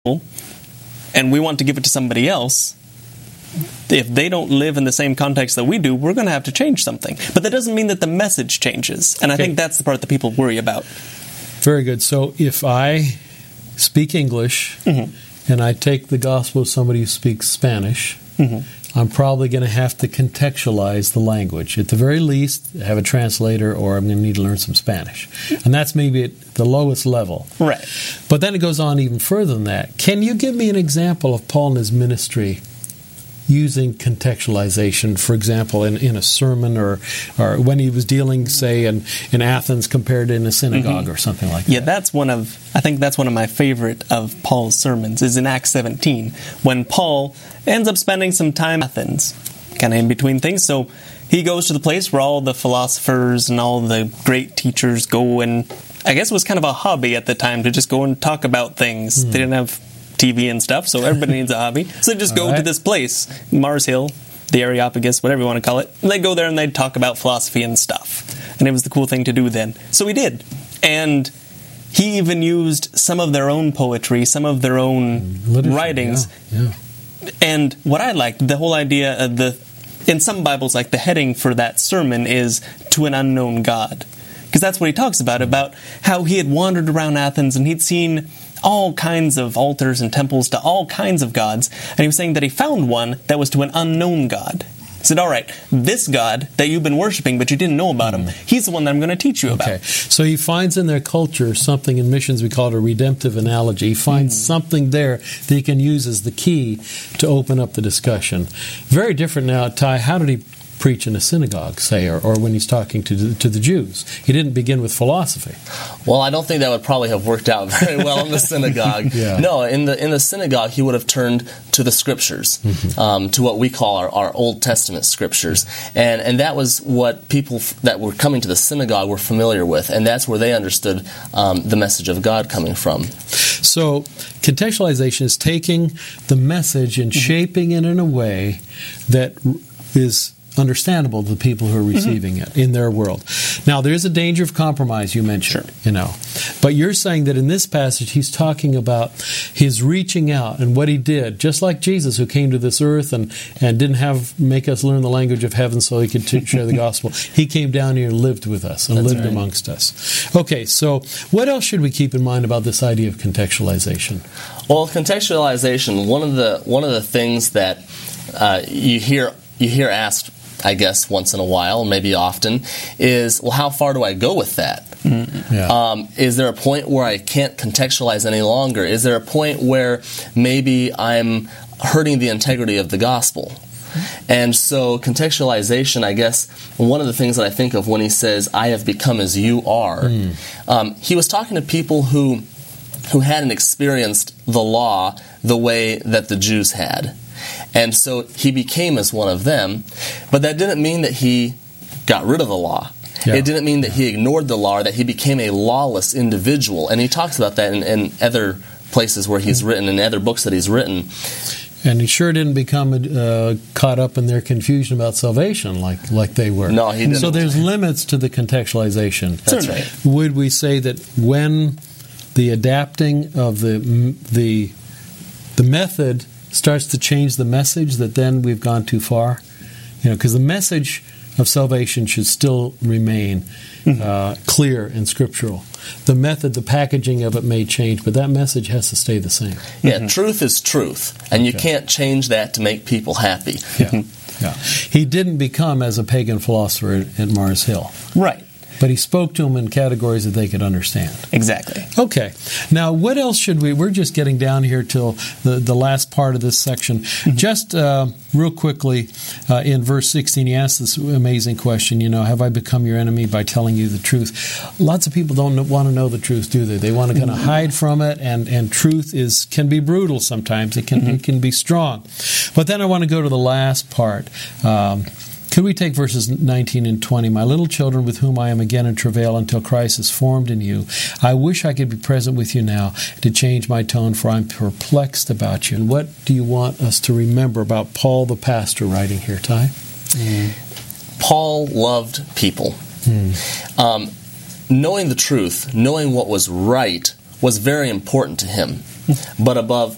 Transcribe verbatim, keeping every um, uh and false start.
and we want to give it to somebody else, if they don't live in the same context that we do, we're going to have to change something. But that doesn't mean that the message changes. And I Okay. think that's the part that people worry about. Very good. So if I speak English Mm-hmm. and I take the gospel of somebody who speaks Spanish, Mm-hmm. I'm probably going to have to contextualize the language. At the very least, have a translator, or I'm going to need to learn some Spanish. And that's maybe at the lowest level. Right. But then it goes on even further than that. Can you give me an example of Paul and his ministry using contextualization, for example, in, in a sermon, or or when he was dealing, say, in, in Athens compared to in a synagogue or something like Yeah, that? that's one of, I think that's one of my favorite of Paul's sermons, is in Acts seventeen, when Paul ends up spending some time in Athens, kind of in between things. So he goes to the place where all the philosophers and all the great teachers go, and I guess it was kind of a hobby at the time to just go and talk about things. They didn't have T V and stuff, so everybody needs a hobby. So they just go All right. to this place, Mars Hill, the Areopagus, whatever you want to call it, and they'd go there and they'd talk about philosophy and stuff. And it was the cool thing to do then. So he did. And he even used some of their own poetry, some of their own Literature, writings. Yeah, yeah. And what I liked, the whole idea of the, in some Bibles, like the heading for that sermon is "To an Unknown God." Because that's what he talks about, about how he had wandered around Athens and he'd seen all kinds of altars and temples to all kinds of gods. And he was saying that he found one that was to an unknown God. He said, all right, this God that you've been worshiping but you didn't know about him, he's the one that I'm going to teach you about. Okay, so he finds in their culture something, in missions we call it a redemptive analogy. He finds something there that he can use as the key to open up the discussion. Very different now, Ty. How did he preach in a synagogue, say, or, or when he's talking to the, to the Jews? He didn't begin with philosophy. Well, I don't think that would probably have worked out very well in the synagogue. Yeah. No, in the in the synagogue, he would have turned to the scriptures, Mm-hmm. um, to what we call our, our Old Testament scriptures, and and that was what people f- that were coming to the synagogue were familiar with, and that's where they understood um, the message of God coming from. So contextualization is taking the message and shaping it in a way that is understandable to the people who are receiving it in their world. Now, there is a danger of compromise, you mentioned, you know. But you're saying that in this passage, he's talking about his reaching out and what he did, just like Jesus, who came to this earth and, and didn't have make us learn the language of heaven so he could t- share the gospel. He came down here and lived with us and That's lived right. amongst us. Okay, so what else should we keep in mind about this idea of contextualization? Well, contextualization, one of the one of the things that uh, you hear you hear asked, I guess, once in a while, maybe often, is, well, how far do I go with that? Mm-hmm. Yeah. Um, is there a point where I can't contextualize any longer? Is there a point where maybe I'm hurting the integrity of the gospel? And so contextualization, I guess, one of the things that I think of when he says, I have become as you are, Mm. um, he was talking to people who who hadn't experienced the law the way that the Jews had. And so he became as one of them, but that didn't mean that he got rid of the law. Yeah. It didn't mean that he ignored the law or that he became a lawless individual. And he talks about that in, in other places where he's written, in other books that he's written. And he sure didn't become uh, caught up in their confusion about salvation like, like they were. No, he didn't. So there's limits to the contextualization. That's right. Would we say that when the adapting of the the the method starts to change the message, that then we've gone too far? You know, because the message of salvation should still remain uh, clear and scriptural. The method, the packaging of it may change, but that message has to stay the same. Yeah, truth is truth, and you Okay. can't change that to make people happy. Yeah, yeah. He didn't become as a pagan philosopher at, at Mars Hill, Right. but he spoke to them in categories that they could understand. Exactly. Okay. Now, what else should we... We're just getting down here till the, the last part of this section. Just uh, real quickly, uh, in verse sixteen, he asks this amazing question, you know, have I become your enemy by telling you the truth? Lots of people don't want to know the truth, do they? They want to kind of hide from it, and, and truth is can be brutal sometimes. It can, it can be strong. But then I want to go to the last part. Um Could we take verses nineteen and twenty? My little children, with whom I am again in travail until Christ is formed in you, I wish I could be present with you now to change my tone, for I'm perplexed about you. And what do you want us to remember about Paul the pastor writing here, Ty? Mm. Paul loved people. Mm. Um, knowing the truth, knowing what was right, was very important to him. But above